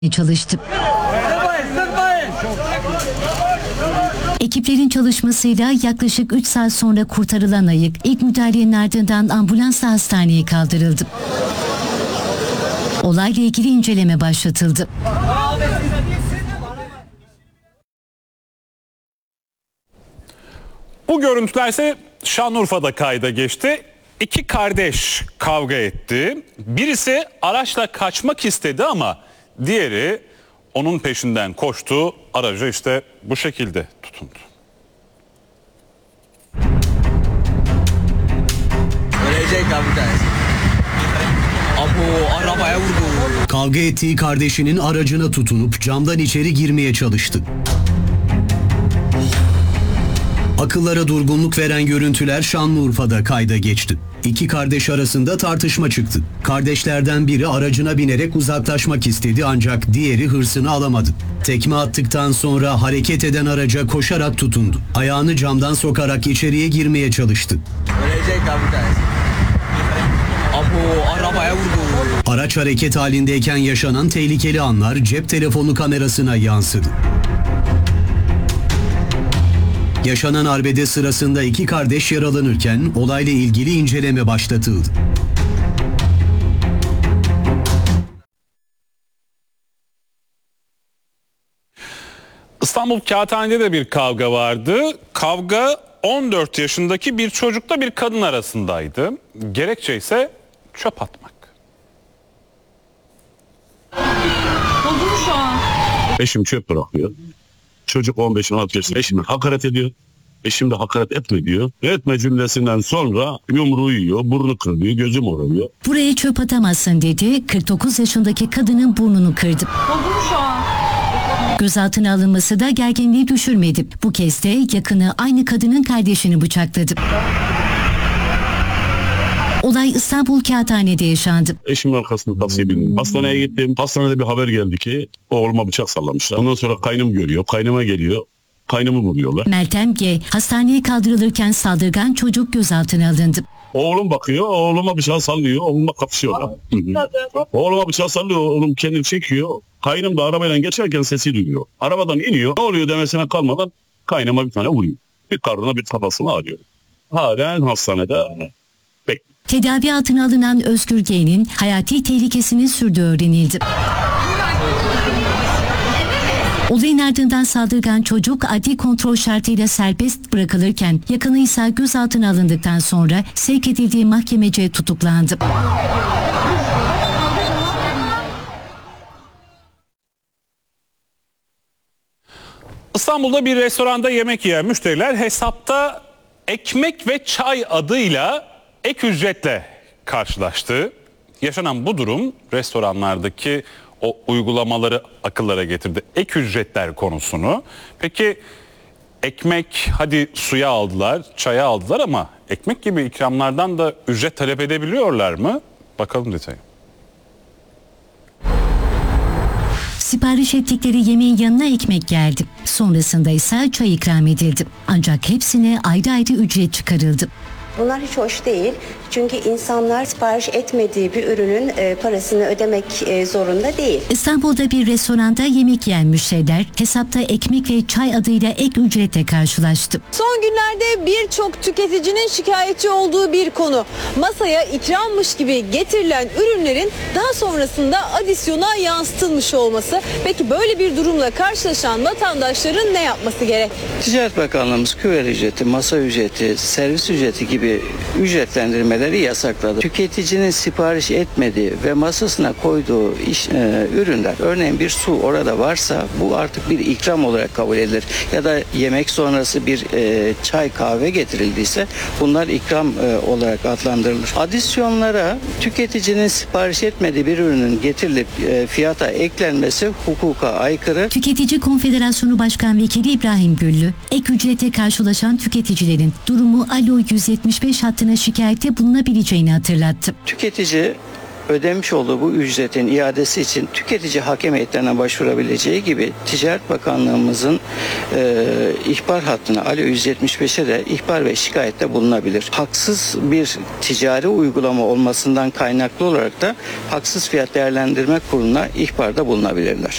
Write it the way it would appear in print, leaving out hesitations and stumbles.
çalıştı. Ekiplerin çalışmasıyla yaklaşık 3 saat sonra kurtarılan ayık ilk müdahalenin ardından ambulansla hastaneye kaldırıldı. Olayla ilgili inceleme başlatıldı. Bu görüntüler ise Şanlıurfa'da kayda geçti. İki kardeş kavga etti. Birisi araçla kaçmak istedi ama diğeri onun peşinden koştu. Aracı işte bu şekilde tutundu. Ölecek abi bir tanesi. Abo arabaya vurdu. Kavga ettiği kardeşinin aracına tutunup camdan içeri girmeye çalıştı. Akıllara durgunluk veren görüntüler Şanlıurfa'da kayda geçti. İki kardeş arasında tartışma çıktı. Kardeşlerden biri aracına binerek uzaklaşmak istedi ancak diğeri hırsını alamadı. Tekme attıktan sonra hareket eden araca koşarak tutundu. Ayağını camdan sokarak içeriye girmeye çalıştı. Ölecek abi bir tanesi. Abo arabaya vurdu. Araç hareket halindeyken yaşanan tehlikeli anlar cep telefonu kamerasına yansıdı. Yaşanan arbede sırasında iki kardeş yaralanırken olayla ilgili inceleme başlatıldı. İstanbul Kağıthane'de de bir kavga vardı. Kavga 14 yaşındaki bir çocukla bir kadın arasındaydı. Gerekçe ise çöp atmak. Eşim çöp bırakıyor. Çocuk 15-16 yaşında eşimi hakaret ediyor. Eşim de hakaret etme diyor. Etme cümlesinden sonra yumruğu yiyor, burnu kırılıyor, gözü morarıyor. Buraya çöp atamazsın dedi. 49 yaşındaki kadının burnunu kırdı. Gözaltına alınması da gerginliği düşürmedi. Bu kez de yakını aynı kadının kardeşini bıçakladı. Olay İstanbul Kağıthane'de yaşandı. Eşimin arkasında taksiye bindim. Hastaneye gittim. Hastanede bir haber geldi ki oğluma bıçak sallamışlar. Ondan sonra kaynım görüyor. Kaynıma geliyor. Kaynımı vuruyorlar. Meltem G. hastaneye kaldırılırken saldırgan çocuk gözaltına alındı. Oğlum bakıyor. Oğluma bıçağı sallıyor. Oğlumla kapışıyorlar. Oğluma bıçağı sallıyor. Oğlum kendini çekiyor. Kaynım da arabayla geçerken sesi duyuyor. Arabadan iniyor. Ne oluyor demesine kalmadan kaynıma bir tane vuruyor. Bir karnına bir kafasına ağrıyor. Halen hastanede bekliyor. Tedavi altına alınan Özgür G'nin hayati tehlikesinin sürdüğü öğrenildi. Olayın ardından saldırgan çocuk adli kontrol şartıyla serbest bırakılırken yakını ise gözaltına alındıktan sonra sevk edildiği mahkemece tutuklandı. İstanbul'da bir restoranda yemek yiyen müşteriler hesapta ekmek ve çay adıyla ek ücretle karşılaştı. Yaşanan bu durum restoranlardaki o uygulamaları akıllara getirdi. Ek ücretler konusunu. Peki ekmek, hadi suya aldılar, çaya aldılar ama ekmek gibi ikramlardan da ücret talep edebiliyorlar mı? Bakalım detayı. Sipariş ettikleri yemeğin yanına ekmek geldi. Sonrasında ise çay ikram edildi. Ancak hepsine ayrı ayrı ücret çıkarıldı. Bunlar hiç hoş değil. Çünkü insanlar sipariş etmediği bir ürünün parasını ödemek zorunda değil. İstanbul'da bir restoranda yemek yiyen müşteriler hesapta ekmek ve çay adıyla ek ücretle karşılaştı. Son günlerde birçok tüketicinin şikayetçi olduğu bir konu. Masaya ikrammış gibi getirilen ürünlerin daha sonrasında adisyona yansıtılmış olması. Peki böyle bir durumla karşılaşan vatandaşların ne yapması gerek? Ticaret Bakanlığımız küver ücreti, masa ücreti, servis ücreti gibi ücretlendirmeleri yasakladı. Tüketicinin sipariş etmediği ve masasına koyduğu ürünler, örneğin bir su orada varsa bu artık bir ikram olarak kabul edilir. Ya da yemek sonrası bir çay kahve getirildiyse bunlar ikram olarak adlandırılır. Adisyonlara tüketicinin sipariş etmediği bir ürünün getirilip fiyata eklenmesi hukuka aykırı. Tüketici Konfederasyonu Başkan Vekili İbrahim Güllü, ek ücrete karşılaşan tüketicilerin durumu Alo 175 hattına şikayette bulunabileceğini hatırlattı. Tüketici ödemiş olduğu bu ücretin iadesi için tüketici hakem heyetlerine başvurabileceği gibi Ticaret Bakanlığımızın ihbar hattına Alo 175'e de ihbar ve şikayette bulunabilir. Haksız bir ticari uygulama olmasından kaynaklı olarak da Haksız Fiyat Değerlendirme Kurulu'na ihbarda bulunabilirler.